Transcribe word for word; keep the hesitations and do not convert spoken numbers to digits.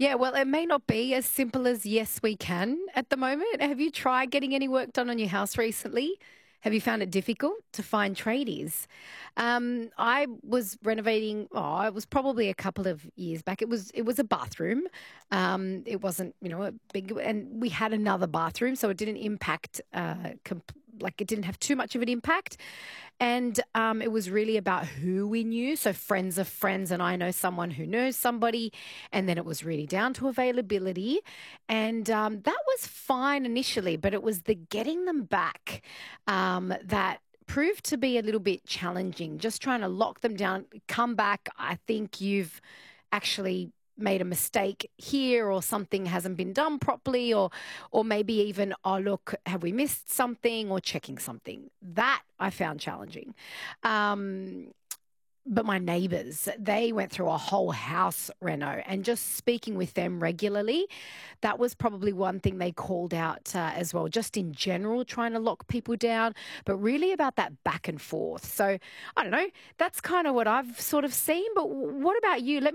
Yeah, well, it may not be as simple as yes, we can at the moment. Have you tried getting any work done on your house recently? Have you found it difficult to find tradies? Um, I was renovating. Oh, it was probably a couple of years back. It was it was a bathroom. Um, it wasn't you know a big, and we had another bathroom, so it didn't impact. Uh, comp- like it didn't have too much of an impact. And um, it was really about who we knew. So friends of friends, and I know someone who knows somebody. And then it was really down to availability. And um, that was fine initially, but it was the getting them back um, that proved to be a little bit challenging. Just trying to lock them down, come back. I think you've actually made a mistake here or something hasn't been done properly or or maybe even, oh look, have we missed something or checking something. That I found challenging. Um, but my neighbors, they went through a whole house reno, and just speaking with them regularly, that was probably one thing they called out uh, as well, just in general, trying to lock people down, but really about that back and forth. So I don't know, that's kind of what I've sort of seen. But what about you? Let